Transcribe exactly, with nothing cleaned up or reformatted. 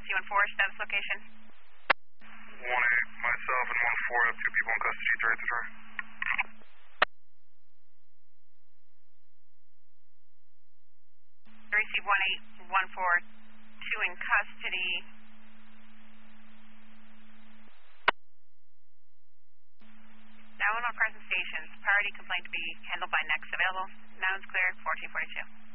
C one four, status location. one eight, myself and one four have two people in custody, thirty to try. Receive one eight, one four, two in custody. Now on present stations, priority complaint to be handled by next available. Now it's clear, fourteen forty-two.